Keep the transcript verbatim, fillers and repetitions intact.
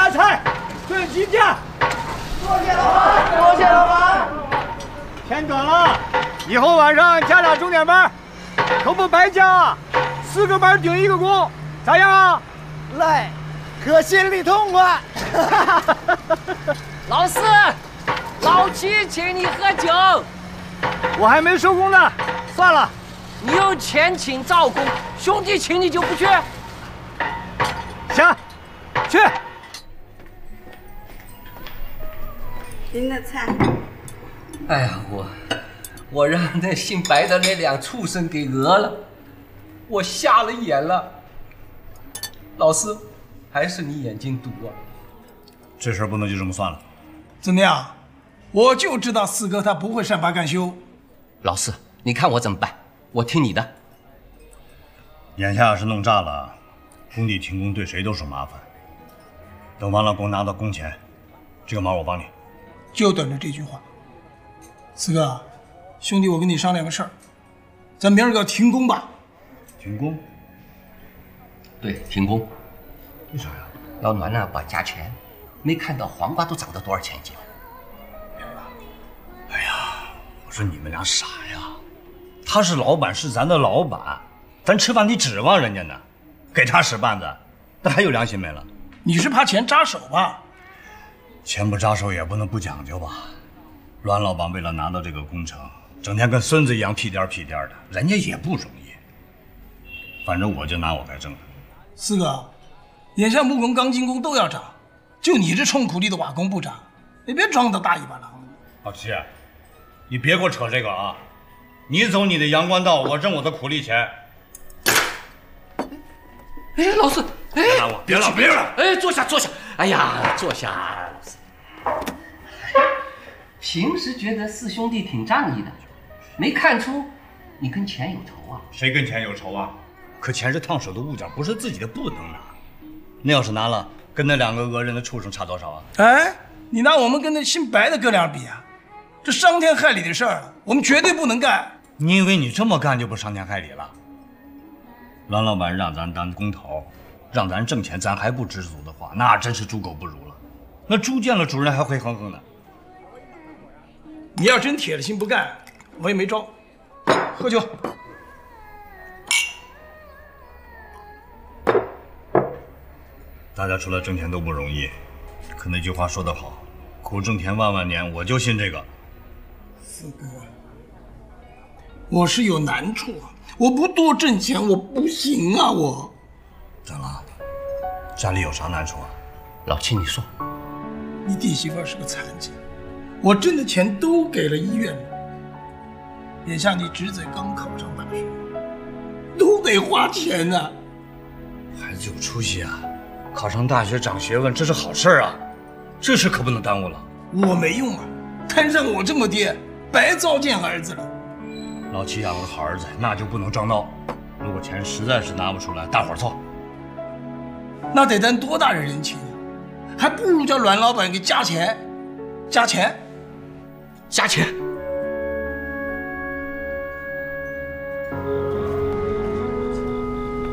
大菜，炖鸡架。 多谢老板，多谢老板。 天短了，以后晚上加俩钟点班，可不白加，四个班顶一个工，咋样啊？ 来，可心里痛快。 老四，老七请你喝酒。 我还没收工呢，算了。 你有钱请赵公，兄弟请你就不去？ 行，去。 您的菜。 哎呀，我我让那姓白的那两畜生给讹了，我瞎了眼了。老四，还是你眼睛毒啊！ 这事儿不能就这么算了。 怎么样？我就知道四哥他不会善罢甘休。 老四，你看我怎么办？我听你的。 眼下要是弄炸了，工地停工对谁都是麻烦。等完了工拿到工钱，这个忙我帮你。 就等着这句话。四哥，兄弟，我跟你商量个事儿，咱明儿个停工吧。 停工？ 对，停工。 为啥呀？ 老暖呢把价钱，没看到黄瓜都涨到多少钱一斤？ 哎呀，我说你们俩傻呀！他是老板，是咱的老板，咱吃饭得指望人家呢，给他使绊子，那还有良心没了？ 你是怕钱扎手吧？ 钱不扎手也不能不讲究吧？阮老板为了拿到这个工程，整天跟孙子一样屁颠屁颠的，人家也不容易。反正我就拿我该挣的。 四哥，眼下木工、钢筋工都要涨，就你这冲苦力的瓦工不涨，你别装的大尾巴狼。 老七，你别给我扯这个啊！你走你的阳关道，我挣我的苦力钱。 哎，老四，哎， 别拉我，别拉，别拉！ 哎，坐下，坐下。哎呀，坐下。平时觉得四兄弟挺仗义的，没看出你跟钱有仇啊？ 谁跟钱有仇啊？可钱是烫手的物件，不是自己的不能拿。那要是拿了，跟那两个讹人的畜生差多少啊？ 哎，你拿我们跟那姓白的哥俩比啊？这伤天害理的事儿，我们绝对不能干。 你以为你这么干就不伤天害理了？阮老板让咱当工头，让咱挣钱，咱还不知足的话，那真是猪狗不如了。那猪见了主人还会哼哼的。 你要真铁了心不干，我也没招。喝酒。 大家出来挣钱都不容易，可那句话说得好，苦挣甜万万年，我就信这个。 四哥，我是有难处啊，我不多挣钱我不行啊，我。 怎么了？家里有啥难处啊？ 老七，你说。 你弟媳妇是个残疾，我挣的钱都给了医院了。眼下你侄子刚考上大学，都得花钱呢、啊。 孩子有出息啊，考上大学长学问，这是好事啊，这事可不能耽误了。 我没用啊，摊上我这么爹，白糟践儿子了。 老七养了个好儿子，那就不能装孬。如果钱实在是拿不出来，大伙儿凑。 那得担多大的人情啊！还不如叫阮老板给加钱，加钱， 加钱。